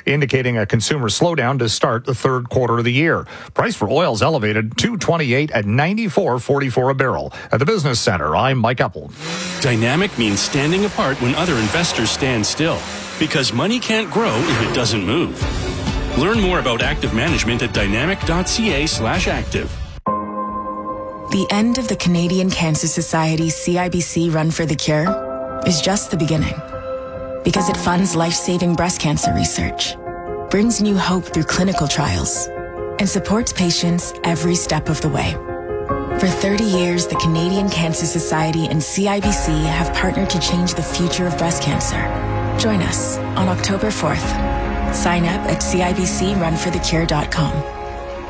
indicating a consumer slowdown to start the third quarter of the year. Price for oil is elevated $2.28 at $94.44 a barrel. At the Business Center, I'm Mike Apple. Dynamic means standing apart when other investors stand still, because money can't grow if it doesn't move. Learn more about active management at dynamic.ca/active. The end of the Canadian Cancer Society's CIBC Run for the Cure is just the beginning. Because it funds life-saving breast cancer research, brings new hope through clinical trials, and supports patients every step of the way. For 30 years, the Canadian Cancer Society and CIBC have partnered to change the future of breast cancer. Join us on October 4th. Sign up at CIBCRunforthecure.com.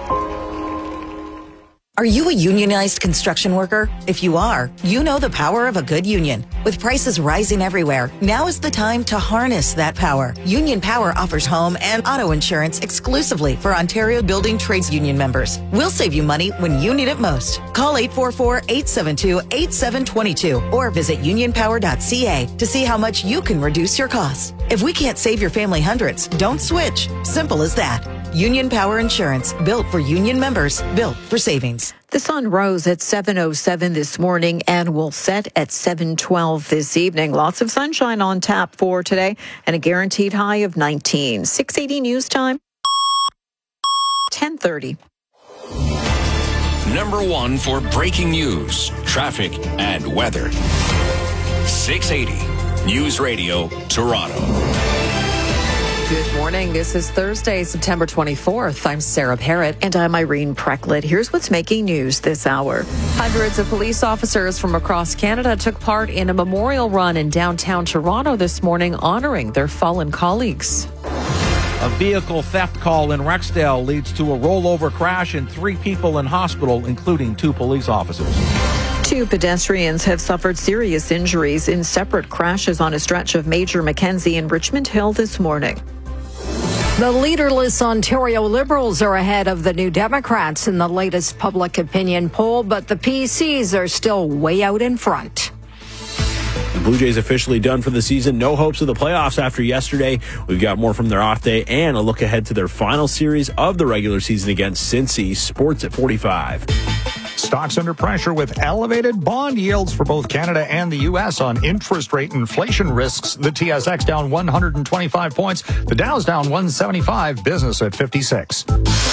Are you a unionized construction worker? If you are, you know the power of a good union. With prices rising everywhere, now is the time to harness that power. Union Power offers home and auto insurance exclusively for Ontario Building Trades Union members. We'll save you money when you need it most. Call 844-872-8722 or visit unionpower.ca to see how much you can reduce your costs. If we can't save your family hundreds, don't switch. Simple as that. Union Power Insurance, built for union members, built for savings. The sun rose at 7:07 this morning and will set at 7:12 this evening. Lots of sunshine on tap for today and a guaranteed high of 19. 6:80 news time, 10:30. Number one for breaking news, traffic, and weather. 680 News Radio, Toronto. Good morning. This is Thursday, September 24th. I'm Sarah Parrott. And I'm Irene Precklett. Here's what's making news this hour. Hundreds of police officers from across Canada took part in a memorial run in downtown Toronto this morning, honoring their fallen colleagues. A vehicle theft call in Rexdale leads to a rollover crash and 3 people in hospital, including 2 police officers. 2 pedestrians have suffered serious injuries in separate crashes on a stretch of Major Mackenzie and Richmond Hill this morning. The leaderless Ontario Liberals are ahead of the New Democrats in the latest public opinion poll, but the PCs are still way out in front. The Blue Jays officially done for the season. No hopes of the playoffs after yesterday. We've got more from their off day and a look ahead to their final series of the regular season against Cincy. Sports at 45. Stocks under pressure with elevated bond yields for both Canada and the U.S. on interest rate inflation risks. The TSX down 125 points. The Dow's down 175. Business at 56.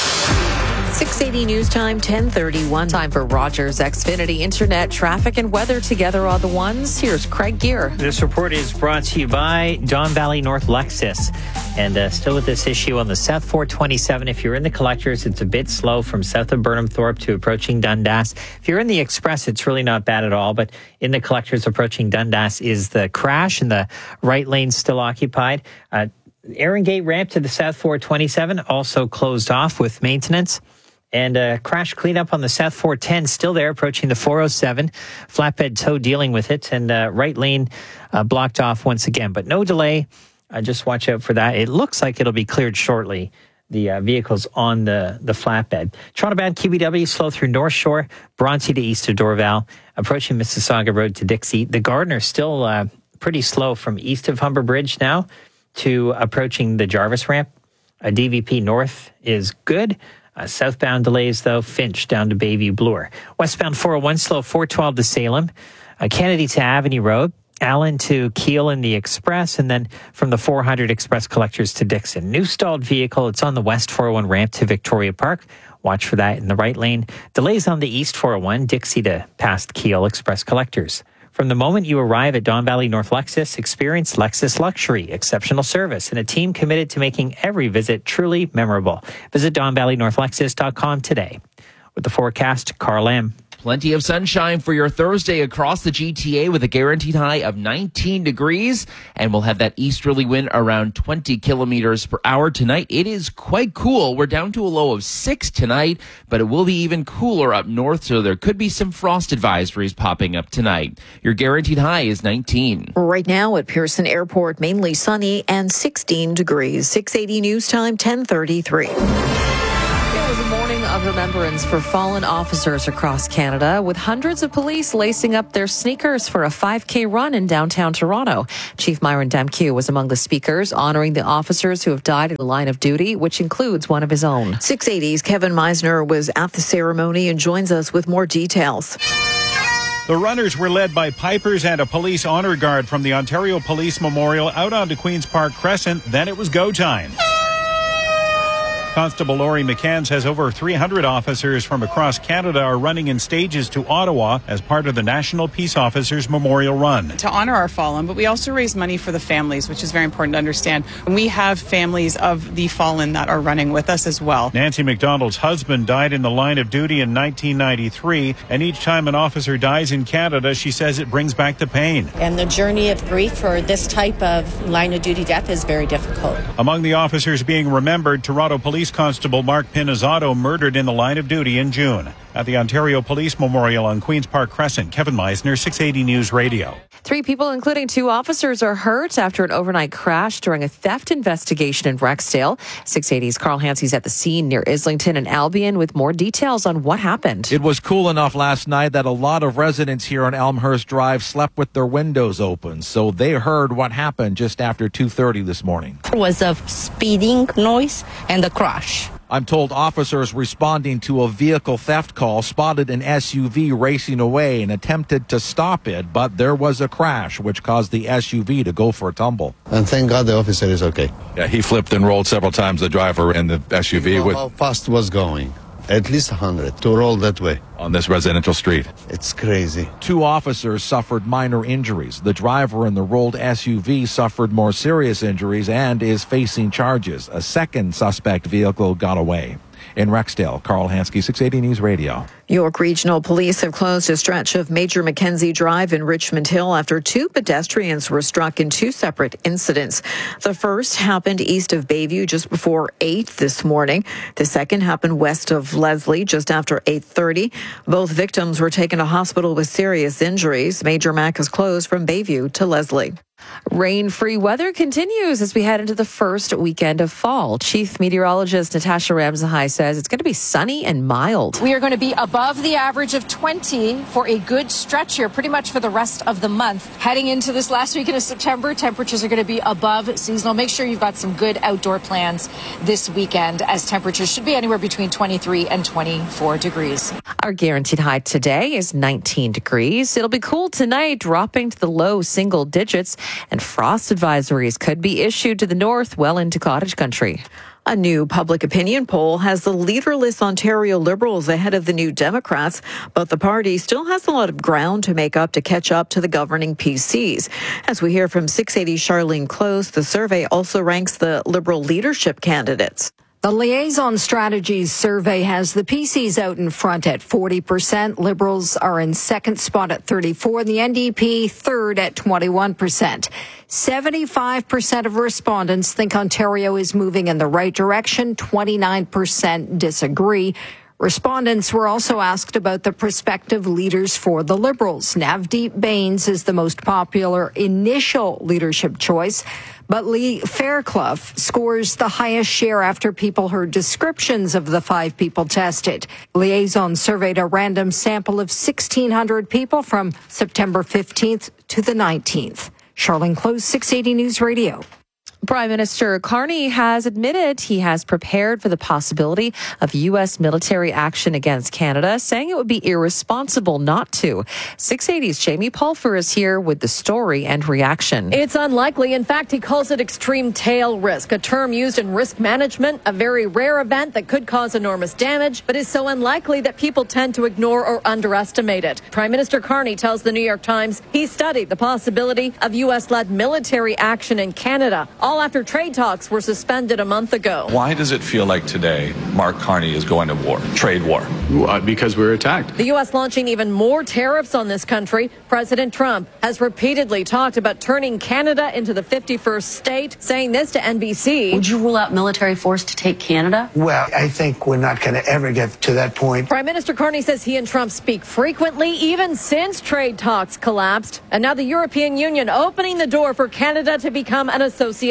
680 news time, 10:31. Time for Rogers Xfinity Internet traffic and weather together on the ones. Here's Craig Gear. This report is brought to you by Don Valley North Lexus. And still with this issue on the South 427, if you're in the collectors, it's a bit slow from south of Burnham Thorpe to approaching Dundas. If you're in the express, it's really not bad at all. But in the collectors approaching Dundas is the crash and the right lane still occupied. Erin Gate ramp to the South 427 also closed off with maintenance. And crash cleanup on the South 410 still there, approaching the 407. Flatbed tow dealing with it, and right lane blocked off once again. But no delay. Just watch out for that. It looks like it'll be cleared shortly, the vehicles on the flatbed. Toronto-bound QBW slow through North Shore, Bronte to east of Dorval, approaching Mississauga Road to Dixie. The Gardner still pretty slow from east of Humber Bridge now to approaching the Jarvis ramp. DVP North is good. Southbound delays, though, Finch down to Bayview Bloor. Westbound 401 slow, 412 to Salem. Kennedy to Avenue Road. Allen to Keele in the Express, and then from the 400 Express Collectors to Dixon. New stalled vehicle. It's on the West 401 ramp to Victoria Park. Watch for that in the right lane. Delays on the East 401, Dixie to past Keele Express Collectors. From the moment you arrive at Don Valley North Lexus, experience Lexus Luxury, exceptional service, and a team committed to making every visit truly memorable. Visit DonValleyNorthLexus.com today. With the forecast, Carl M. Plenty of sunshine for your Thursday across the GTA with a guaranteed high of 19 degrees. And we'll have that easterly wind around 20 kilometers per hour tonight. It is quite cool. We're down to a low of 6 tonight, but it will be even cooler up north, so there could be some frost advisories popping up tonight. Your guaranteed high is 19. Right now at Pearson Airport, mainly sunny and 16 degrees. 680 news time, 10:33. It was a morning of remembrance for fallen officers across Canada, with hundreds of police lacing up their sneakers for a 5K run in downtown Toronto. Chief Myron Damque was among the speakers, honoring the officers who have died in the line of duty, which includes one of his own. 680's Kevin Meisner was at the ceremony and joins us with more details. The runners were led by pipers and a police honor guard from the Ontario Police Memorial out onto Queen's Park Crescent. Then it was go time. Constable Laurie McCann says over 300 officers from across Canada are running in stages to Ottawa as part of the National Peace Officers Memorial Run. To honor our fallen, but we also raise money for the families, which is very important to understand. We have families of the fallen that are running with us as well. Nancy McDonald's husband died in the line of duty in 1993, and each time an officer dies in Canada, she says it brings back the pain. And the journey of grief for this type of line of duty death is very difficult. Among the officers being remembered, Toronto Police Constable Mark Pinizzato, murdered in the line of duty in June. At the Ontario Police Memorial on Queen's Park Crescent, Kevin Meisner, 680 News Radio. 3 people, including 2 officers, are hurt after an overnight crash during a theft investigation in Rexdale. 680's Carl Hansey's at the scene near Islington and Albion with more details on what happened. It was cool enough last night that a lot of residents here on Elmhurst Drive slept with their windows open, so they heard what happened just after 2:30 this morning. There was a speeding noise and a crash. I'm told officers responding to a vehicle theft call spotted an SUV racing away and attempted to stop it, but there was a crash which caused the SUV to go for a tumble. And thank God the officer is okay. Yeah, he flipped and rolled several times, the driver in the SUV. How fast was going? At least 100 to roll that way. On this residential street. It's crazy. 2 officers suffered minor injuries. The driver in the rolled SUV suffered more serious injuries and is facing charges. A second suspect vehicle got away. In Rexdale, Carl Hansky, 680 News Radio. York Regional Police have closed a stretch of Major Mackenzie Drive in Richmond Hill after 2 pedestrians were struck in 2 separate incidents. The first happened east of Bayview just before 8 this morning. The second happened west of Leslie just after 8:30. Both victims were taken to hospital with serious injuries. Major Mac is closed from Bayview to Leslie. Rain-free weather continues as we head into the first weekend of fall. Chief Meteorologist Natasha Ramsahai says it's going to be sunny and mild. We are going to be above the average of 20 for a good stretch here, pretty much for the rest of the month. Heading into this last weekend of September, temperatures are going to be above seasonal. Make sure you've got some good outdoor plans this weekend, as temperatures should be anywhere between 23 and 24 degrees. Our guaranteed high today is 19 degrees. It'll be cool tonight, dropping to the low single digits. And frost advisories could be issued to the north well into cottage country. A new public opinion poll has the leaderless Ontario Liberals ahead of the New Democrats, but the party still has a lot of ground to make up to catch up to the governing PCs. As we hear from 680's Charlene Close, the survey also ranks the Liberal leadership candidates. The Liaison Strategies survey has the PCs out in front at 40%. Liberals are in second spot at 34%. The NDP third at 21%. 75% of respondents think Ontario is moving in the right direction. 29% disagree. Respondents were also asked about the prospective leaders for the Liberals. Navdeep Bains is the most popular initial leadership choice, but Lee Fairclough scores the highest share after people heard descriptions of the 5 people tested. Liaison surveyed a random sample of 1,600 people from September 15th to the 19th. Charlene Close, 680 News Radio. Prime Minister Carney has admitted he has prepared for the possibility of U.S. military action against Canada, saying it would be irresponsible not to. 680's Jamie Pulfer is here with the story and reaction. It's unlikely. In fact, he calls it extreme tail risk, a term used in risk management, a very rare event that could cause enormous damage, but is so unlikely that people tend to ignore or underestimate it. Prime Minister Carney tells the New York Times he studied the possibility of U.S.-led military action in Canada, all after trade talks were suspended a month ago. Why does it feel like today Mark Carney is going to war, trade war? Because we were attacked. The U.S. launching even more tariffs on this country. President Trump has repeatedly talked about turning Canada into the 51st state, saying this to NBC. Would you rule out military force to take Canada? Well, I think we're not going to ever get to that point. Prime Minister Carney says he and Trump speak frequently, even since trade talks collapsed. And now the European Union opening the door for Canada to become an associate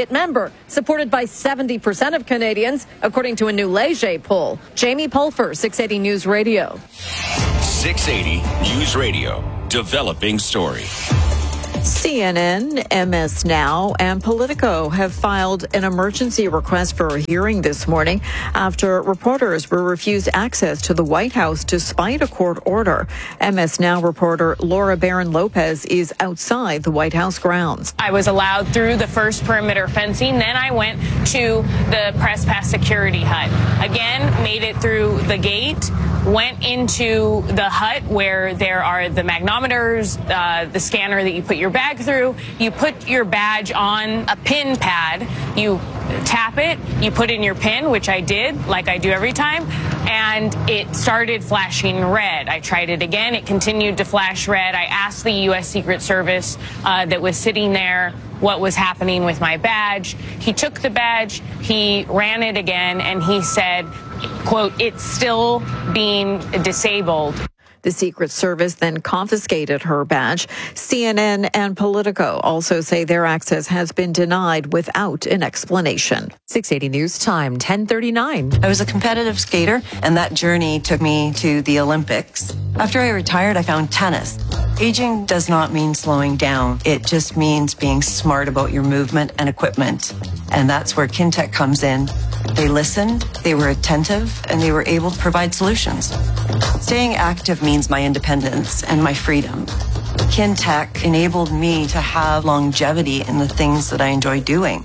Target member, supported by 70% of Canadians, according to a new Leger poll. Jamie Pulfer, 680 News Radio. 680 News Radio, developing story. CNN, MS Now, and Politico have filed an emergency request for a hearing this morning after reporters were refused access to the White House despite a court order. MS Now reporter Laura Barron Lopez is outside the White House grounds. I was allowed through the first perimeter fencing. Then I went to the press pass security hut. Again, made it through the gate. Went into the hut where there are the magnometers, the scanner that you put your bag through. You put your badge on a pin pad. You tap it. You put in your pin, which I did, like I do every time, and it started flashing red. I tried it again. It continued to flash red. I asked the U.S. Secret Service that was sitting there what was happening with my badge. He took the badge, he ran it again, and he said, quote, "It's still being disabled." The Secret Service then confiscated her badge. CNN and Politico also say their access has been denied without an explanation. 680 News Time, 10:39. I was a competitive skater, and that journey took me to the Olympics. After I retired, I found tennis. Aging does not mean slowing down. It just means being smart about your movement and equipment. And that's where Kintec comes in. They listened, they were attentive, and they were able to provide solutions. Staying active means my independence and my freedom. Kintec enabled me to have longevity in the things that I enjoy doing.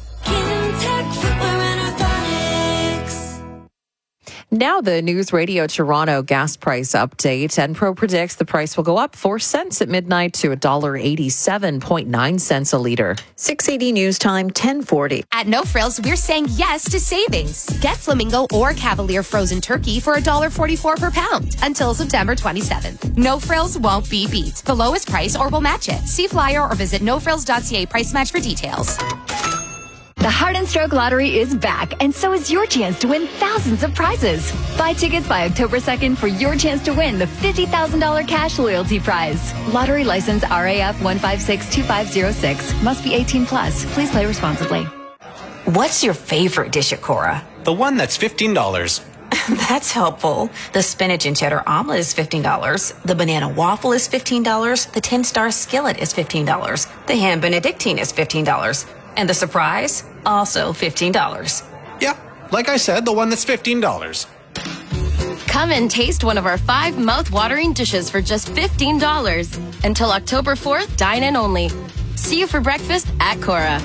Now the News Radio Toronto gas price update. Enpro predicts the price will go up 4 cents at midnight to $1.87.9 a litre. 680 News Time, 1040. At No Frills, we're saying yes to savings. Get Flamingo or Cavalier frozen turkey for $1.44 per pound until September 27th. No Frills won't be beat. The lowest price or we'll match it. See flyer or visit nofrills.ca price match for details. The Heart and Stroke Lottery is back, and so is your chance to win thousands of prizes. Buy tickets by October 2nd for your chance to win the $50,000 cash loyalty prize. Lottery license RAF 1562506. Must be 18 plus. Please play responsibly. What's your favorite dish at Cora? The one that's $15. That's helpful. The spinach and cheddar omelet is $15. The banana waffle is $15. The 10-star skillet is $15. The ham benedictine is $15. And the surprise? Also $15. Yeah, like I said, the one that's $15. Come and taste one of our 5 mouth-watering dishes for just $15. Until October 4th, dine in only. See you for breakfast at Cora.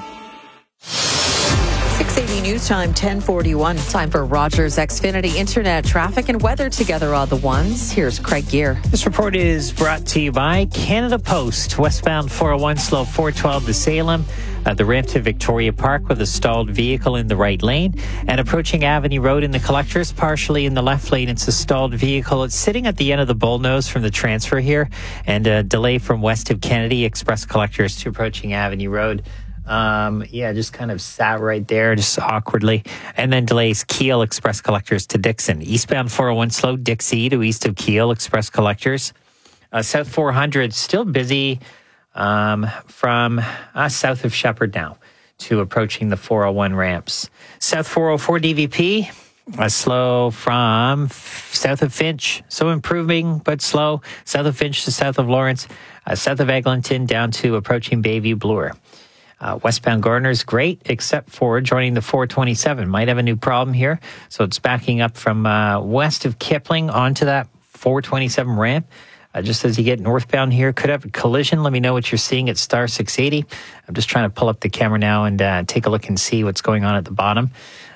680 News Time, 1041. Time for Rogers Xfinity Internet traffic and weather together on the ones. Here's Craig Gear. This report is brought to you by Canada Post. Westbound 401 slow 412 to Salem. The ramp to Victoria Park with a stalled vehicle in the right lane. And approaching Avenue Road in the Collectors, partially in the left lane. It's a stalled vehicle. It's sitting at the end of the Bullnose from the transfer here. And a delay from west of Kennedy Express Collectors to approaching Avenue Road. Just kind of sat right there, just awkwardly. And then delays Keele Express Collectors to Dixon. Eastbound 401 slow Dixie to east of Keele Express Collectors. South 400 still busy from south of Shepherd now to approaching the 401 ramps. South 404 DVP, slow from south of Finch. So improving, but slow. South of Finch to south of Lawrence. South of Eglinton down to approaching Bayview Bloor. Westbound Gardner's great, except for joining the 427. Might have a new problem here. So it's backing up from west of Kipling onto that 427 ramp. Just as you get northbound here, could have a collision. Let me know what you're seeing at star 680. I'm just trying to pull up the camera now and take a look and see what's going on at the bottom.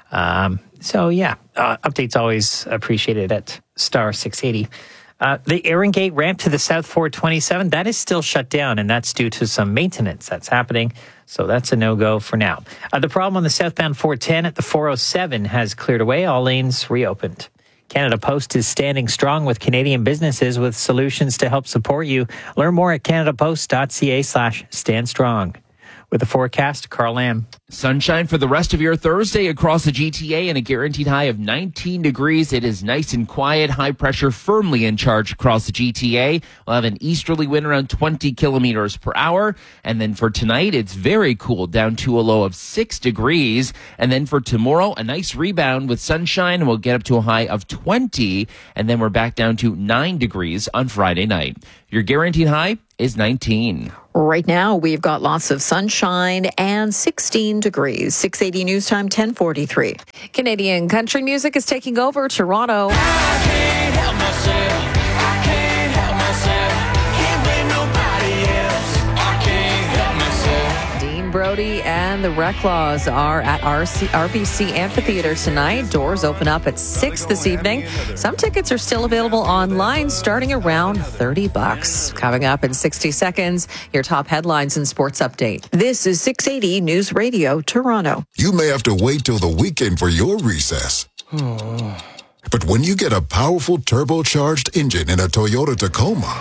Updates always appreciated at star 680. The Aaron Gate ramp to the South 427, that is still shut down, and that's due to some maintenance that's happening. So that's a no-go for now. The problem on the southbound 410 at the 407 has cleared away. All lanes reopened. Canada Post is standing strong with Canadian businesses with solutions to help support you. Learn more at canadapost.ca/standstrong. With the forecast, Carl Lamb. Sunshine for the rest of your Thursday across the GTA and a guaranteed high of 19 degrees. It is nice and quiet. High pressure firmly in charge across the GTA. We'll have an easterly wind around 20 kilometers per hour. And then for tonight, it's very cool, down to a low of 6 degrees. And then for tomorrow, a nice rebound with sunshine, and we'll get up to a high of 20. And then we're back down to 9 degrees on Friday night. Your guaranteed high is 19. Right now, we've got lots of sunshine and 16 degrees. 680 News Time, 10:43. Canadian country music is taking over Toronto. I can't help myself. I can't help myself. Can't blame nobody else. I can't help myself. Dean Brody and the Reclaws are at RBC Amphitheater tonight. Doors open up at 6 this evening. Some tickets are still available online, starting around $30. Coming up in 60 seconds, your top headlines and sports update. This is 680 News Radio, Toronto. You may have to wait till the weekend for your recess. But when you get a powerful turbocharged engine in a Toyota Tacoma,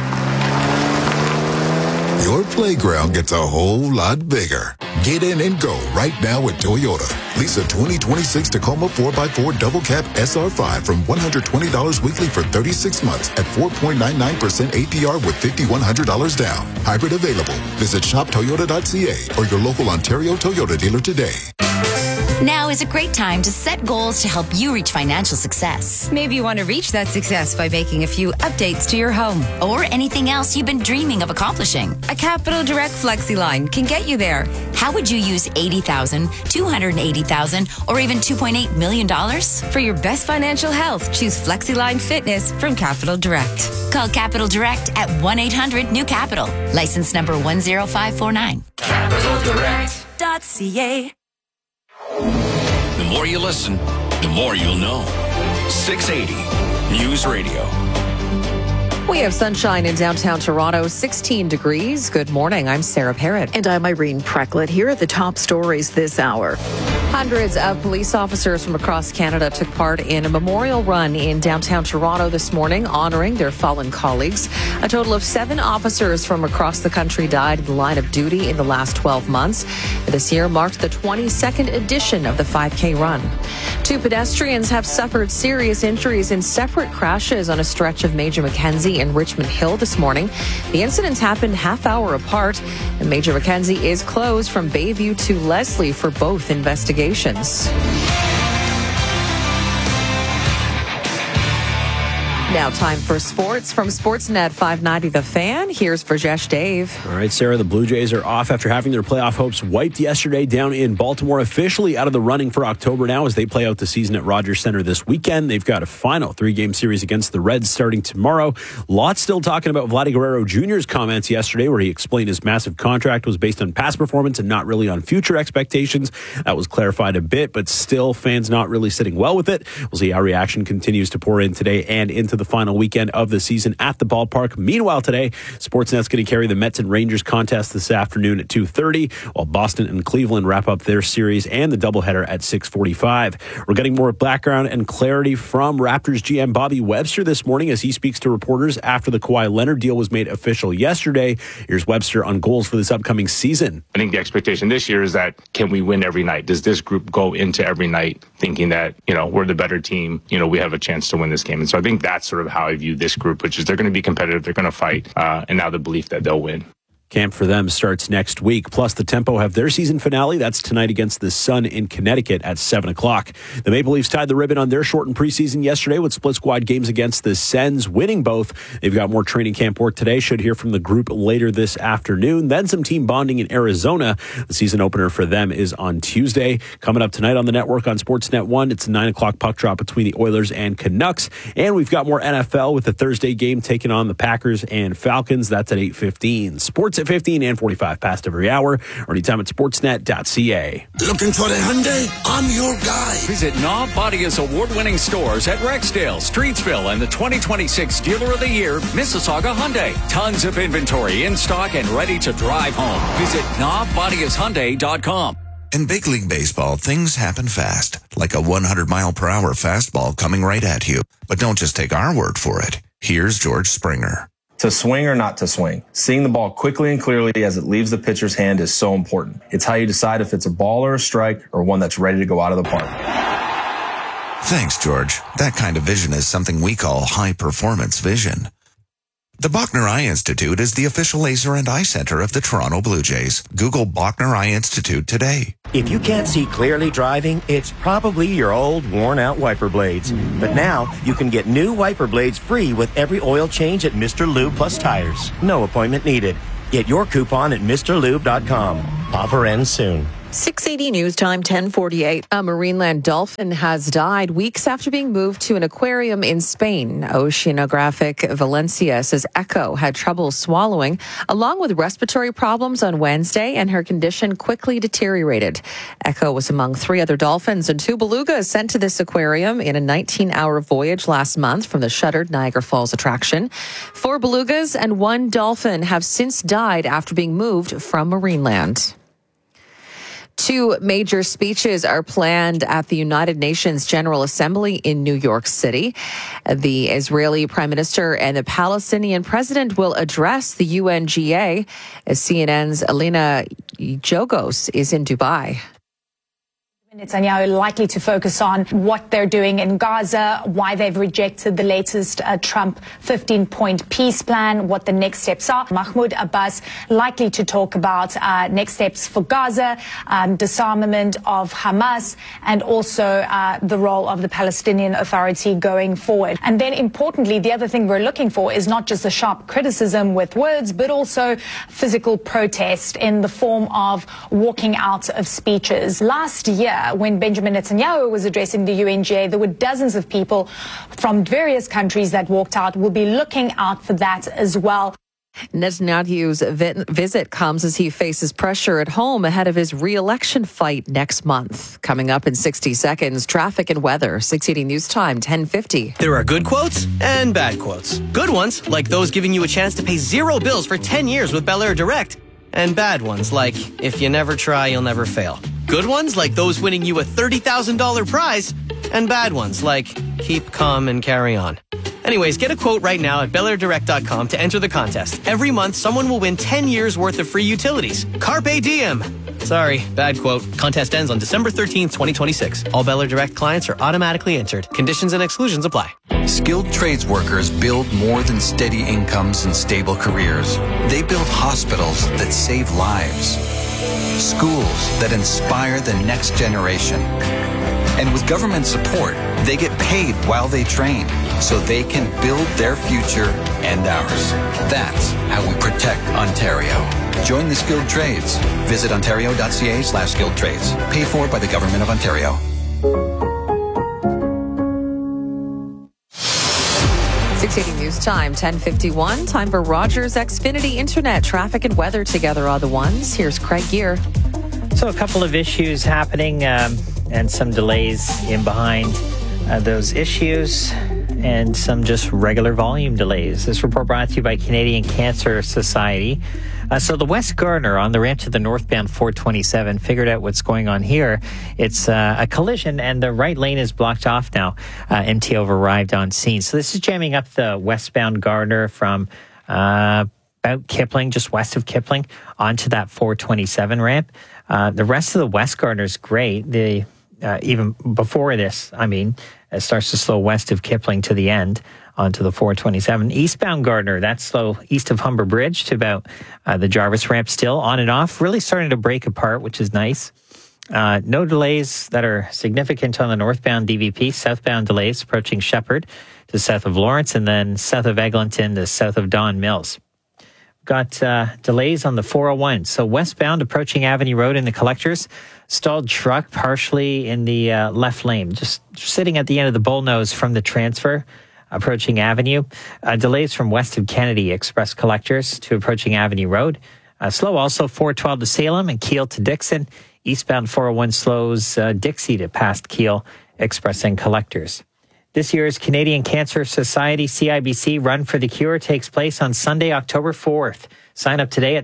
your playground gets a whole lot bigger. Get in and go right now at Toyota. Lease a 2026 Tacoma 4x4 Double Cab SR5 from $120 weekly for 36 months at 4.99% APR with $5,100 down. Hybrid available. Visit shoptoyota.ca or your local Ontario Toyota dealer today. Now is a great time to set goals to help you reach financial success. Maybe you want to reach that success by making a few updates to your home. Or anything else you've been dreaming of accomplishing. A Capital Direct FlexiLine can get you there. How would you use $80,000, $280,000, or even $2.8 million? For your best financial health, choose FlexiLine Fitness from Capital Direct. Call Capital Direct at 1-800-NEW-CAPITAL. License number 10549. CapitalDirect.ca. The more you listen, the more you'll know. 680 News Radio. We have sunshine in downtown Toronto, 16 degrees. Good morning. I'm Sarah Parrott. And I'm Irene Precklett. Here are the top stories this hour. Hundreds of police officers from across Canada took part in a memorial run in downtown Toronto this morning, honoring their fallen colleagues. A total of 7 officers from across the country died in the line of duty in the last 12 months. This year marked the 22nd edition of the 5K run. 2 pedestrians have suffered serious injuries in separate crashes on a stretch of Major Mackenzie and Richmond Hill this morning. The incidents happened half-hour apart, and Major Mackenzie is closed from Bayview to Leslie for both investigations. Now time for sports from Sportsnet 590 The Fan. Here's Rajesh Dave. All right, Sarah, the Blue Jays are off after having their playoff hopes wiped yesterday down in Baltimore. Officially out of the running for October now as they play out the season at Rogers Center this weekend. They've got a final 3-game series against the Reds starting tomorrow. Lots still talking about Vladdy Guerrero Jr.'s comments yesterday where he explained his massive contract was based on past performance and not really on future expectations. That was clarified a bit, but still fans not really sitting well with it. We'll see how reaction continues to pour in today and into the final weekend of the season at the ballpark. Meanwhile, today, Sportsnet's going to carry the Mets and Rangers contest this afternoon at 2:30, while Boston and Cleveland wrap up their series and the doubleheader at 6:45. We're getting more background and clarity from Raptors GM Bobby Webster this morning as he speaks to reporters after the Kawhi Leonard deal was made official yesterday. Here's Webster on goals for this upcoming season. I think the expectation this year is that can we win every night? Does this group go into every night thinking that, we're the better team, we have a chance to win this game? And so I think that's sort of how I view this group, which is they're going to be competitive, they're going to fight, and now the belief that they'll win. Camp for them starts next week. Plus, the Tempo have their season finale. That's tonight against the Sun in Connecticut at 7 o'clock. The Maple Leafs tied the ribbon on their shortened preseason yesterday with split squad games against the Sens, winning both. They've got more training camp work today. Should hear from the group later this afternoon. Then some team bonding in Arizona. The season opener for them is on Tuesday. Coming up tonight on the network on Sportsnet 1, it's a 9 o'clock puck drop between the Oilers and Canucks. And we've got more NFL with the Thursday game taking on the Packers and Falcons. That's at 8:15. Sports at 15 and 45 past every hour, or anytime at sportsnet.ca. Looking for the Hyundai? I'm your guy. Visit Knob Bodia's award-winning stores at Rexdale, Streetsville, and the 2026 Dealer of the Year, Mississauga Hyundai. Tons of inventory in stock and ready to drive home. Visit knobbodiashyundai.com. In Big League Baseball, things happen fast, like a 100-mile-per-hour fastball coming right at you. But don't just take our word for it. Here's George Springer. To swing or not to swing, seeing the ball quickly and clearly as it leaves the pitcher's hand is so important. It's how you decide if it's a ball or a strike or one that's ready to go out of the park. Thanks, George. That kind of vision is something we call high-performance vision. The Bachner Eye Institute is the official laser and eye center of the Toronto Blue Jays. Google Bachner Eye Institute today. If you can't see clearly driving, it's probably your old, worn-out wiper blades. But now, you can get new wiper blades free with every oil change at Mr. Lube Plus Tires. No appointment needed. Get your coupon at MrLube.com. Offer ends soon. 680 News Time, 10:48. A Marineland dolphin has died weeks after being moved to an aquarium in Spain. Oceanographic Valencia says Echo had trouble swallowing, along with respiratory problems on Wednesday, and her condition quickly deteriorated. Echo was among 3 other dolphins and 2 belugas sent to this aquarium in a 19-hour voyage last month from the shuttered Niagara Falls attraction. 4 belugas and 1 dolphin have since died after being moved from Marineland. 2 major speeches are planned at the United Nations General Assembly in New York City. The Israeli Prime Minister and the Palestinian President will address the UNGA. CNN's Alina Jogos is in Dubai. Netanyahu likely to focus on what they're doing in Gaza, why they've rejected the latest Trump 15-point peace plan, what the next steps are. Mahmoud Abbas likely to talk about next steps for Gaza, disarmament of Hamas, and also the role of the Palestinian Authority going forward. And then importantly, the other thing we're looking for is not just a sharp criticism with words, but also physical protest in the form of walking out of speeches. Last year, when Benjamin Netanyahu was addressing the UNGA, there were dozens of people from various countries that walked out. We'll be looking out for that as well. Netanyahu's visit comes as he faces pressure at home ahead of his re-election fight next month. Coming up in 60 seconds, traffic and weather. 680 News Time, 10:50. There are good quotes and bad quotes. Good ones, like those giving you a chance to pay 0 bills for 10 years with Bel Air Direct. And bad ones, like, if you never try, you'll never fail. Good ones, like those winning you a $30,000 prize. And bad ones, like, keep calm and carry on. Anyways, get a quote right now at BelAirDirect.com to enter the contest. Every month, someone will win 10 years worth of free utilities. Carpe diem. Sorry, bad quote. Contest ends on December 13th, 2026. All Bel Air Direct clients are automatically entered. Conditions and exclusions apply. Skilled trades workers build more than steady incomes and stable careers. They build hospitals that save lives, schools that inspire the next generation. And with government support, they get paid while they train so they can build their future and ours. That's how we protect Ontario. Join the skilled trades. Visit ontario.ca/skilled trades. Paid for by the Government of Ontario. 680 News Time, 10:51. Time for Rogers Xfinity Internet. Traffic and weather together are the ones. Here's Craig Gear. So a couple of issues happening and some delays in behind those issues and some just regular volume delays. This report brought to you by Canadian Cancer Society. So the West Gardiner on the ramp to the northbound 427 figured out what's going on here. It's a collision and the right lane is blocked off now. MTO have arrived on scene. So this is jamming up the westbound Gardiner from about Kipling, just west of Kipling, onto that 427 ramp. The rest of the West Gardiner is great. Even before this, it starts to slow west of Kipling to the end onto the 427. Eastbound Gardiner, that's slow east of Humber Bridge to about the Jarvis ramp, still on and off, really starting to break apart, which is nice. No delays that are significant on the northbound DVP. Southbound delays approaching Shepherd to south of Lawrence, and then south of Eglinton to south of Don Mills. Got delays on the 401. So westbound approaching Avenue Road in the Collectors. Stalled truck partially in the left lane, just sitting at the end of the bullnose from the transfer approaching Avenue. Delays from west of Kennedy Express Collectors to approaching Avenue Road. Slow also 412 to Salem and Keele to Dixon. Eastbound 401 slows Dixie to past Keele Express and Collectors. This year's Canadian Cancer Society CIBC Run for the Cure takes place on Sunday, October 4th. Sign up today at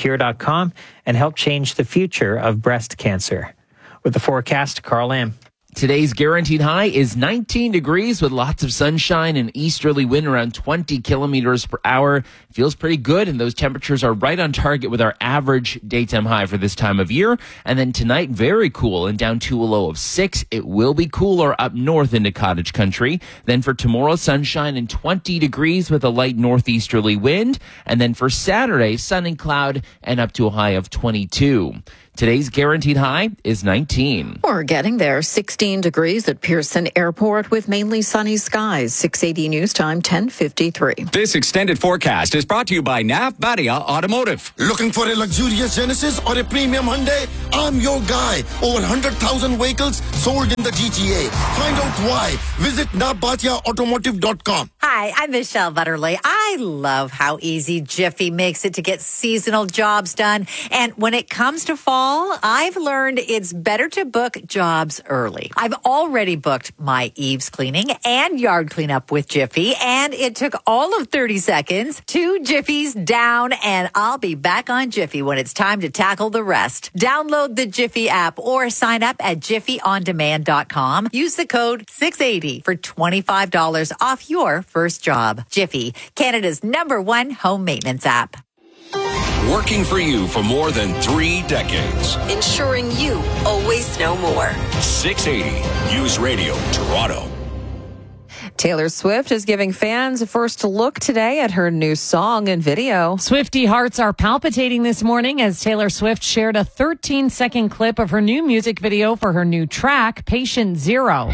CIBCRunForTheCure.com and help change the future of breast cancer. With the forecast, Carl Lamb. Today's guaranteed high is 19 degrees with lots of sunshine and easterly wind around 20 kilometers per hour. Feels pretty good, and those temperatures are right on target with our average daytime high for this time of year. And then tonight, very cool and down to a low of 6. It will be cooler up north into cottage country. Then for tomorrow, sunshine and 20 degrees with a light northeasterly wind. And then for Saturday, sun and cloud and up to a high of 22. Today's guaranteed high is 19. We're getting there. 16 degrees at Pearson Airport with mainly sunny skies. 680 News Time, 10:53. This extended forecast is brought to you by Nav Badia Automotive. Looking for a luxurious Genesis or a premium Hyundai? I'm your guy. Over 100,000 vehicles sold in the GTA. Find out why. Visit navbatiaautomotive.com. Hi, I'm Michelle Butterly. I love how easy Jiffy makes it to get seasonal jobs done. And when it comes to fall, I've learned it's better to book jobs early. I've already booked my eaves cleaning and yard cleanup with Jiffy, and it took all of 30 seconds. 2 Jiffies down, and I'll be back on Jiffy when it's time to tackle the rest. Download the Jiffy app or sign up at jiffyondemand.com. Use the code 680 for $25 off your first job. Jiffy, Canada's #1 home maintenance app. Working for you for more than 3 decades. Ensuring you always know more. 680 News Radio, Toronto. Taylor Swift is giving fans a first look today at her new song and video. Swiftie hearts are palpitating this morning as Taylor Swift shared a 13-second clip of her new music video for her new track, Patient Zero.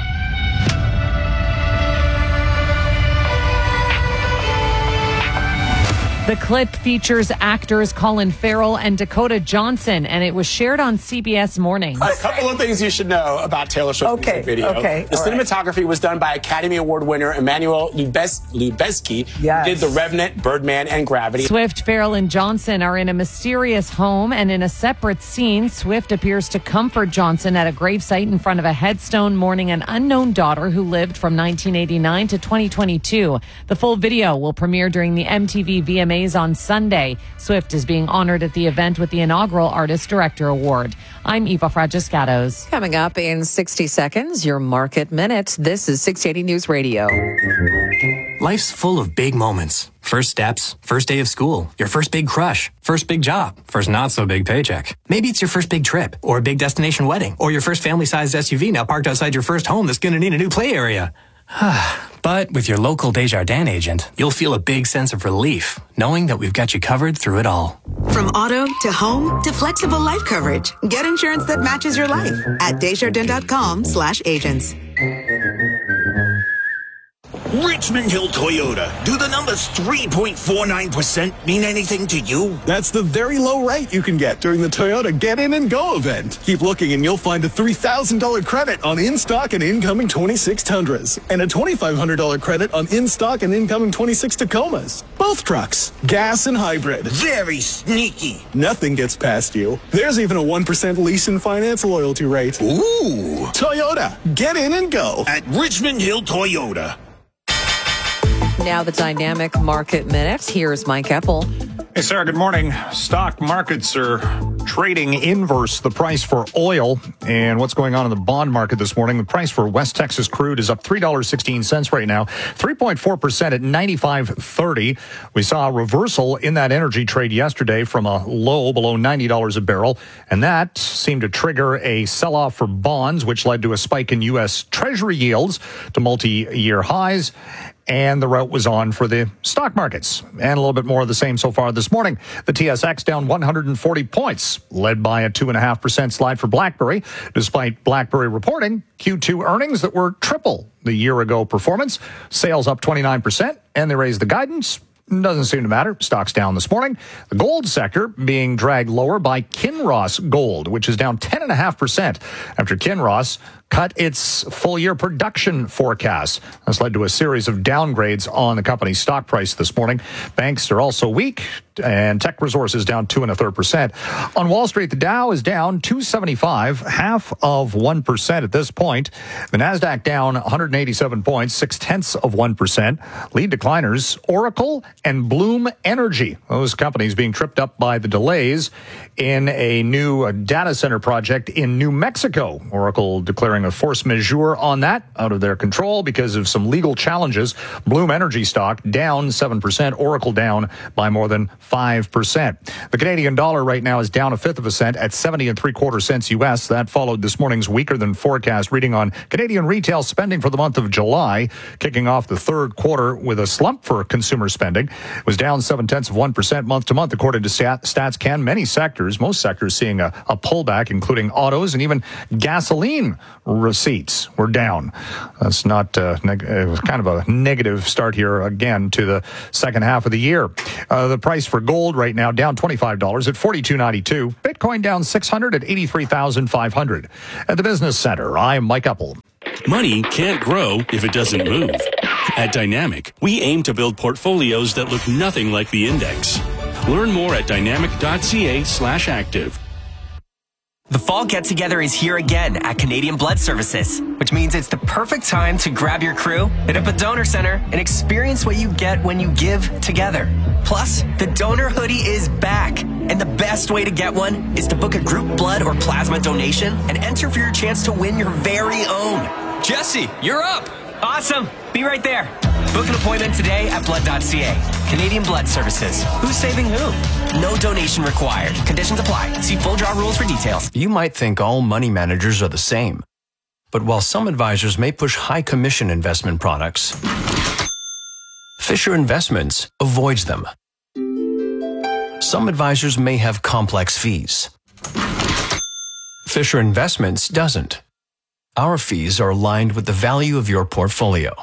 The clip features actors Colin Farrell and Dakota Johnson, and it was shared on CBS Mornings. A couple of things you should know about Taylor Swift's music video. The cinematography was done by Academy Award winner Emmanuel Lubezki, who did The Revenant, Birdman, and Gravity. Swift, Farrell, and Johnson are in a mysterious home, and in a separate scene, Swift appears to comfort Johnson at a gravesite in front of a headstone mourning an unknown daughter who lived from 1989 to 2022. The full video will premiere during the MTV VMAs on Sunday. Swift is being honored at the event with the inaugural Artist Director Award. I'm Eva Fragiscatos. Coming up in 60 seconds, your Market Minute. This is 680 News Radio. Life's full of big moments. First steps, first day of school, your first big crush, first big job, first not so big paycheck. Maybe it's your first big trip, or a big destination wedding, or your first family-sized SUV now parked outside your first home that's going to need a new play area. But with your local Desjardins agent, you'll feel a big sense of relief, knowing that we've got you covered through it all. From auto to home to flexible life coverage, get insurance that matches your life at Desjardins.com/agents. Richmond Hill Toyota. Do the numbers 3.49% mean anything to you? That's the very low rate you can get during the Toyota Get In and Go event. Keep looking and you'll find a $3,000 credit on in-stock and incoming 26 Tundras and a $2,500 credit on in-stock and incoming 26 Tacomas. Both trucks, gas and hybrid. Very sneaky. Nothing gets past you. There's even a 1% lease and finance loyalty rate. Ooh. Toyota. Get in and go. At Richmond Hill Toyota. Now the Dynamic Market Minute. Here's Mike Eppel. Hey, Sarah, good morning. Stock markets are trading inverse the price for oil. And what's going on in the bond market this morning? The price for West Texas crude is up $3.16 right now, 3.4% at $95.30. We saw a reversal in that energy trade yesterday from a low below $90 a barrel. And that seemed to trigger a sell-off for bonds, which led to a spike in U.S. Treasury yields to multi-year highs. And the route was on for the stock markets. And a little bit more of the same so far this morning. The TSX down 140 points, led by a 2.5% slide for BlackBerry, despite BlackBerry reporting Q2 earnings that were triple the year-ago performance. Sales up 29%, and they raised the guidance. Doesn't seem to matter. Stocks down this morning. The gold sector being dragged lower by Kinross Gold, which is down 10.5% after Kinross cut its full-year production forecast. This led to a series of downgrades on the company's stock price this morning. Banks are also weak, and Tech Resources down 2.33%. On Wall Street, the Dow is down 275, 0.5% at this point. The Nasdaq down 187 points, 0.6%. Lead decliners, Oracle and Bloom Energy. Those companies being tripped up by the delays in a new data center project in New Mexico. Oracle declaring declaring a force majeure on that, out of their control because of some legal challenges. Bloom Energy stock down 7%, Oracle down by more than 5%. The Canadian dollar right now is down 1/5 cent at 70 3/4 cents US. That followed this morning's weaker than forecast reading on Canadian retail spending for the month of July, kicking off the third quarter with a slump for consumer spending. It was down 0.7% month to month, according to StatsCan. Many sectors, most sectors, seeing a pullback, including autos and even gasoline receipts were down. That's not it was kind of a negative start here again to the second half of the year. The price for gold right now down $25 at $42.92. Bitcoin down $600 at $83,500. At the Business Center, I'm Mike Uppel. Money can't grow if it doesn't move. At Dynamic, we aim to build portfolios that look nothing like the index. Learn more at dynamic.ca/active. The fall get-together is here again at Canadian Blood Services, which means it's the perfect time to grab your crew, hit up a donor center, and experience what you get when you give together. Plus, the donor hoodie is back, and the best way to get one is to book a group blood or plasma donation and enter for your chance to win your very own. Jesse, you're up! Awesome! Be right there. Book an appointment today at blood.ca. Canadian Blood Services. Who's saving who? No donation required. Conditions apply. See full draw rules for details. You might think all money managers are the same. But while some advisors may push high commission investment products, Fisher Investments avoids them. Some advisors may have complex fees. Fisher Investments doesn't. Our fees are aligned with the value of your portfolio.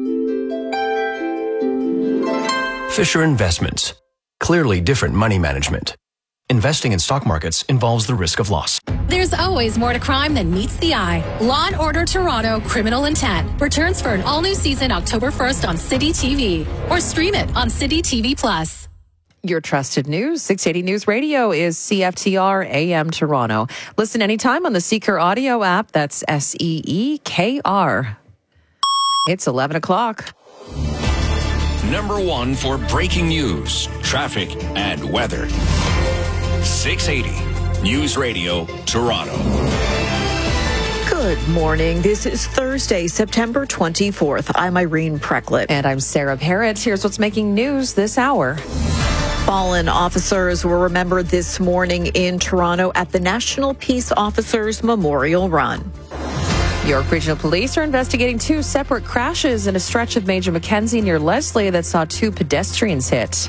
Fisher Investments. Clearly different money management. Investing in stock markets involves the risk of loss. There's always more to crime than meets the eye. Law & Order Toronto Criminal Intent returns for an all-new season October 1st on City TV. Or stream it on City TV Plus. Your trusted news, 680 News Radio is CFTR AM Toronto. Listen anytime on the Seeker audio app. That's SEEKR. It's 11 o'clock. Number one for breaking news, traffic, and weather. 680 News Radio, Toronto. Good morning. This is Thursday, September 24th. I'm Irene Precklett. And I'm Sarah Parrott. Here's what's making news this hour. Fallen officers were remembered this morning in Toronto at the National Peace Officers Memorial Run. York Regional Police are investigating two separate crashes in a stretch of Major Mackenzie near Leslie that saw two pedestrians hit.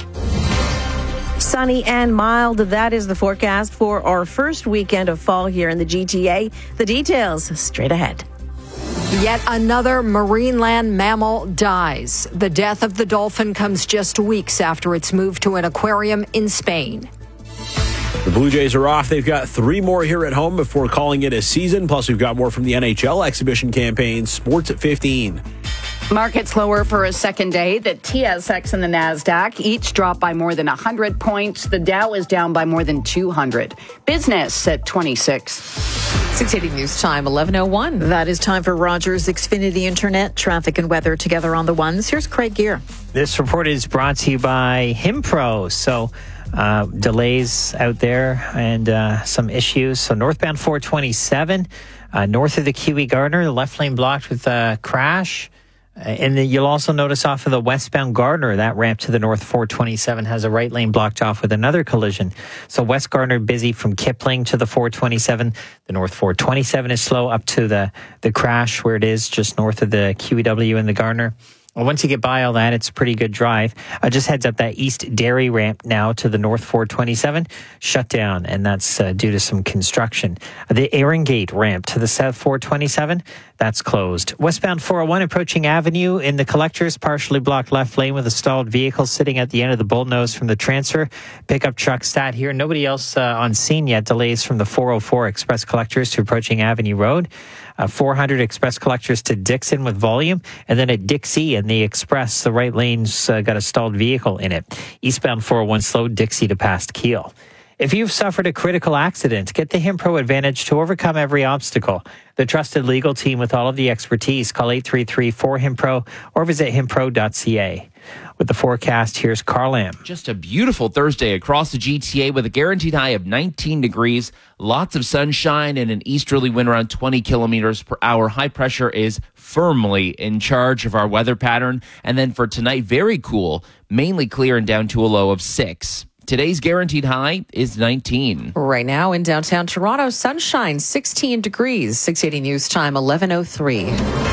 Sunny and mild. That is the forecast for our first weekend of fall here in the GTA. The details straight ahead. Yet another marineland mammal dies. The death of the dolphin comes just weeks after its move to an aquarium in Spain. The Blue Jays are off. They've got 3 more here at home before calling it a season. Plus, we've got more from the NHL exhibition campaign. Sports at 15. Markets lower for a second day. The TSX and the NASDAQ each dropped by more than 100 points. The Dow is down by more than 200. Business at 26. 680 News Time, 11:01. That is time for Rogers Xfinity Internet. Traffic and weather together on the ones. Here's Craig Gear. This report is brought to you by Himpro. So delays out there and some issues. So northbound 427, north of the Kiwi Gardner, the left lane blocked with a crash. And then you'll also notice off of the westbound Gardner, that ramp to the north 427 has a right lane blocked off with another collision. So West Gardner busy from Kipling to the 427. The north 427 is slow up to the crash where it is just north of the QEW and the Gardner. Well, once you get by all that, it's a pretty good drive. Just heads up that East Derry ramp now to the north 427, shut down, and that's due to some construction. The Erin Gate ramp to the south 427, that's closed. Westbound 401 approaching Avenue in the Collectors, partially blocked left lane with a stalled vehicle sitting at the end of the bullnose from the transfer. Pickup truck stat here. Nobody else on scene yet. Delays from the 404 Express Collectors to approaching Avenue Road. 400 Express Collectors to Dixon with volume, and then at Dixie and the Express, the right lane's got a stalled vehicle in it. Eastbound 401 slow, Dixie to past Keel. If you've suffered a critical accident, get the Himpro Advantage to overcome every obstacle. The trusted legal team with all of the expertise. Call 833-4HIMPRO or visit himpro.ca. With the forecast, here's Carl Lam. Just a beautiful Thursday across the GTA with a guaranteed high of 19 degrees. Lots of sunshine and an easterly wind around 20 kilometers per hour. High pressure is firmly in charge of our weather pattern. And then for tonight, very cool, mainly clear and down to a low of 6. Today's guaranteed high is 19. Right now in downtown Toronto, sunshine, 16 degrees. 680 News Time, 11:03.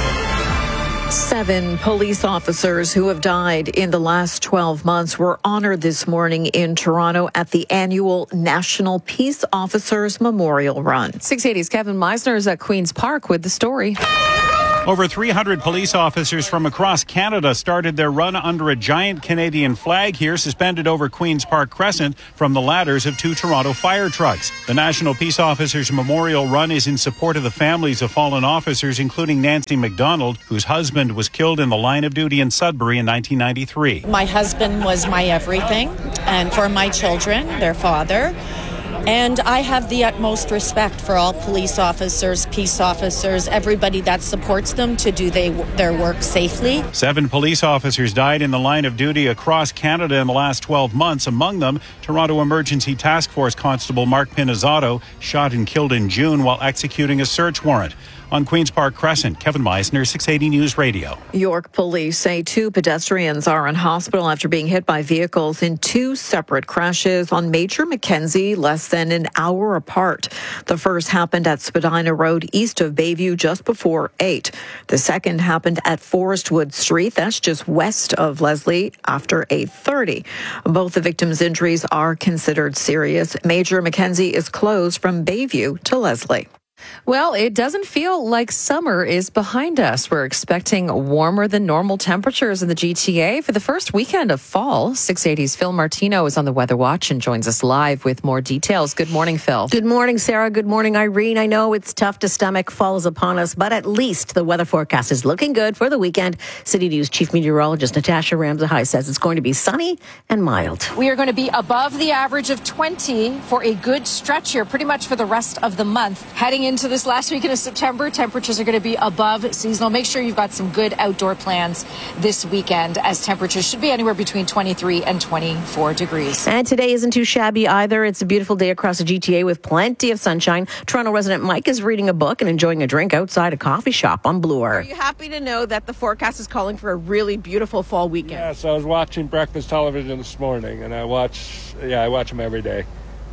7 police officers who have died in the last 12 months were honored this morning in Toronto at the annual National Peace Officers Memorial Run. 680's Kevin Meisner is at Queen's Park with the story. Over 300 police officers from across Canada started their run under a giant Canadian flag here, suspended over Queen's Park Crescent from the ladders of 2 Toronto fire trucks. The National Peace Officers Memorial Run is in support of the families of fallen officers, including Nancy McDonald, whose husband was killed in the line of duty in Sudbury in 1993. My husband was my everything, and for my children, their father. And I have the utmost respect for all police officers, peace officers, everybody that supports them to do their work safely. 7 police officers died in the line of duty across Canada in the last 12 months. Among them, Toronto Emergency Task Force Constable Mark Pinizzato, shot and killed in June while executing a search warrant. On Queen's Park Crescent, Kevin Meisner, 680 News Radio. York police say 2 pedestrians are in hospital after being hit by vehicles in 2 separate crashes on Major Mackenzie less than an hour apart. The first happened at Spadina Road east of Bayview just before 8. The second happened at Forestwood Street, that's just west of Leslie, after 8:30. Both the victims' injuries are considered serious. Major Mackenzie is closed from Bayview to Leslie. Well, it doesn't feel like summer is behind us. We're expecting warmer than normal temperatures in the GTA for the first weekend of fall. 680's Phil Martino is on the Weather Watch and joins us live with more details. Good morning, Phil. Good morning, Sarah. Good morning, Irene. I know it's tough to stomach fall is upon us, but at least the weather forecast is looking good for the weekend. City News Chief Meteorologist Natasha Ramsahai says it's going to be sunny and mild. We are going to be above the average of 20 for a good stretch here, pretty much for the rest of the month. Heading into this last weekend of September, temperatures are going to be above seasonal. Make sure you've got some good outdoor plans this weekend, as temperatures should be anywhere between 23 and 24 degrees. And today isn't too shabby either. It's a beautiful day across the GTA with plenty of sunshine. Toronto resident Mike is reading a book and enjoying a drink outside a coffee shop on Bloor. Are you happy to know that the forecast is calling for a really beautiful fall weekend? Yes, I was watching breakfast television this morning, and I watch them every day.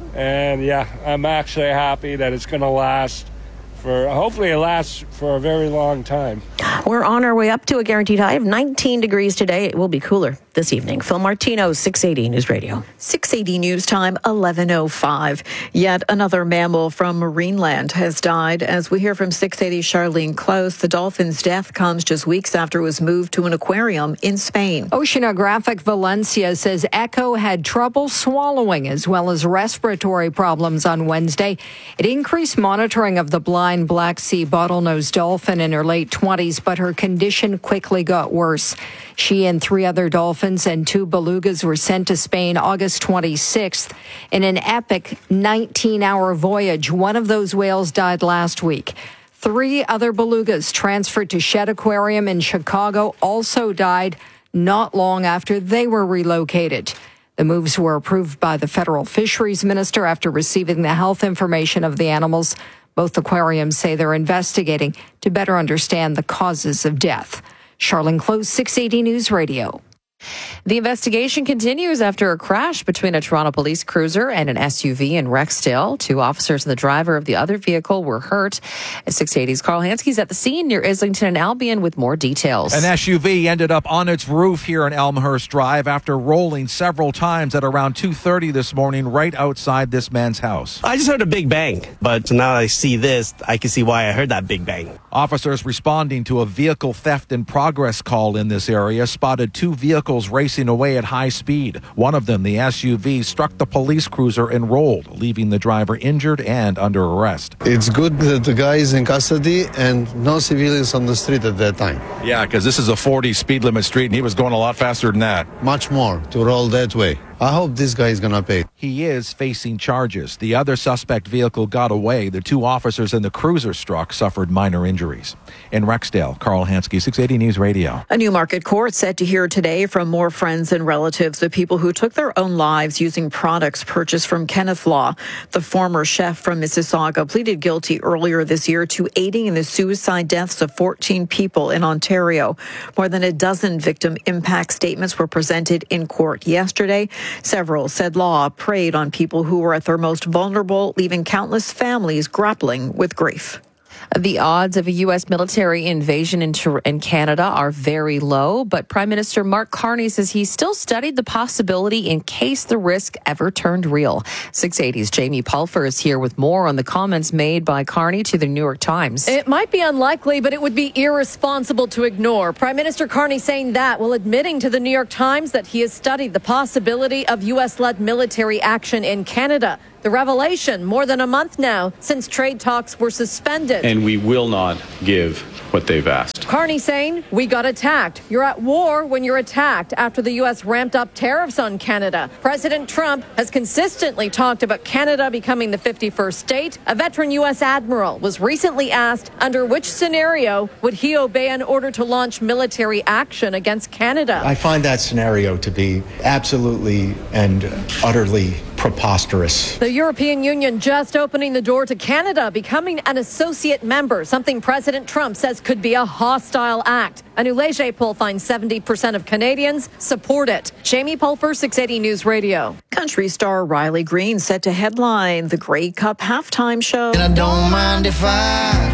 And I'm actually happy that it's going to last. Hopefully it lasts for a very long time. We're on our way up to a guaranteed high of 19 degrees today. It will be cooler this evening. Phil Martino, 680 News Radio. 680 News Time, 11:05. Yet another mammal from Marineland has died. As we hear from 680 Charlene Close, the dolphin's death comes just weeks after it was moved to an aquarium in Spain. Oceanographic Valencia says Echo had trouble swallowing as well as respiratory problems on Wednesday. It increased monitoring of the blind Black Sea bottlenose dolphin in her late 20s, but her condition quickly got worse. She and 3 other dolphins and 2 belugas were sent to Spain August 26th in an epic 19-hour voyage. One of those whales died last week. 3 other belugas transferred to Shedd Aquarium in Chicago also died not long after they were relocated. The moves were approved by the federal fisheries minister after receiving the health information of the animals. Both aquariums say they're investigating to better understand the causes of death. Charlene Close, 680 News Radio. The investigation continues after a crash between a Toronto police cruiser and an SUV in Rexdale. 2 officers and the driver of the other vehicle were hurt. 680's Carl Hansky's at the scene near Islington and Albion with more details. An SUV ended up on its roof here in Elmhurst Drive after rolling several times at around 2:30 this morning right outside this man's house. I just heard a big bang, but now that I see this, I can see why I heard that big bang. Officers responding to a vehicle theft in progress call in this area spotted 2 vehicles racing away at high speed. One of them, the SUV, struck the police cruiser and rolled, leaving the driver injured and under arrest. It's good that the guy is in custody and no civilians on the street at that time. Yeah, because this is a 40 speed limit street and he was going a lot faster than that. Much more to roll that way. I hope this guy is going to pay. He is facing charges. The other suspect vehicle got away. The 2 officers in the cruiser struck suffered minor injuries. In Rexdale, Carl Hansky, 680 News Radio. A Newmarket court set to hear today from more friends and relatives of people who took their own lives using products purchased from Kenneth Law. The former chef from Mississauga pleaded guilty earlier this year to aiding in the suicide deaths of 14 people in Ontario. More than a dozen victim impact statements were presented in court yesterday. Several said Law preyed on people who were at their most vulnerable, leaving countless families grappling with grief. The odds of a U.S. military invasion in Canada are very low, but Prime Minister Mark Carney says he still studied the possibility in case the risk ever turned real. 680's Jamie Pulfer is here with more on the comments made by Carney to the New York Times. It might be unlikely, but it would be irresponsible to ignore. Prime Minister Carney saying that while admitting to the New York Times that he has studied the possibility of U.S.-led military action in Canada. The revelation more than a month now since trade talks were suspended. And we will not give what they've asked. Carney saying, we got attacked. You're at war when you're attacked after the U.S. ramped up tariffs on Canada. President Trump has consistently talked about Canada becoming the 51st state. A veteran U.S. admiral was recently asked under which scenario would he obey an order to launch military action against Canada. I find that scenario to be absolutely and utterly preposterous. The European Union just opening the door to Canada becoming an associate member, something President Trump says could be a hostile act. A new Leger poll finds 70% of Canadians support it. Jamie Pulfer, 680 News Radio. Country star Riley Green set to headline the Grey Cup halftime show. And I don't mind if I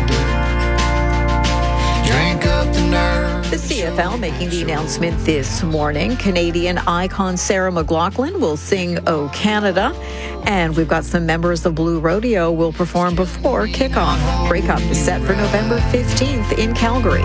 drink up the nerve. The CFL making the announcement this morning. Canadian icon Sarah McLachlan will sing "O Canada." And we've got some members of Blue Rodeo will perform before kickoff. Grey Cup is set for November 15th in Calgary.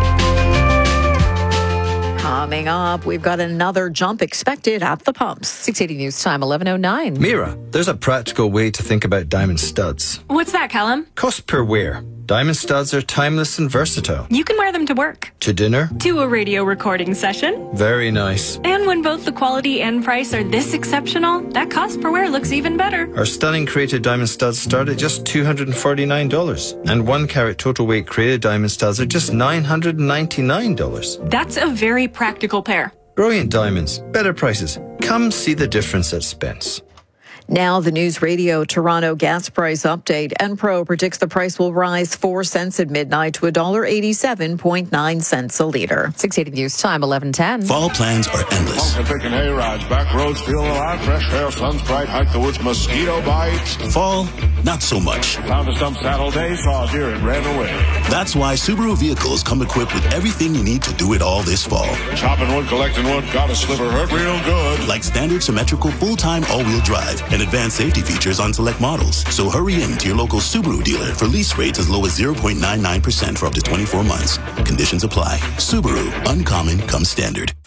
Coming up, we've got another jump expected at the pumps. 680 News Time, 11:09. Mira, there's a practical way to think about diamond studs. What's that, Callum? Cost per wear. Diamond studs are timeless and versatile. You can wear them to work. To dinner. To a radio recording session. Very nice. And when both the quality and price are this exceptional, that cost per wear looks even better. Our stunning created diamond studs start at just $249. And 1 carat total weight created diamond studs are just $999. That's a very practical pair. Brilliant diamonds. Better prices. Come see the difference at Spence. Now the News Radio Toronto gas price update. Enpro predicts the price will rise 4 cents at midnight to $1.87.9 cents a liter. 680 News Time, 11:10. Fall plans are endless. Picking hay rides, back roads feel alive, fresh air, sun's bright, hike the woods, mosquito bites. Fall, not so much. Found a stump Saturday, saw a deer and ran away. That's why Subaru vehicles come equipped with everything you need to do it all this fall. Chopping wood, collecting wood, got a sliver, hurt real good. Like standard symmetrical full-time all-wheel drive and advanced safety features on select models. So hurry in to your local Subaru dealer for lease rates as low as 0.99% for up to 24 months. Conditions apply. Subaru, uncommon comes standard.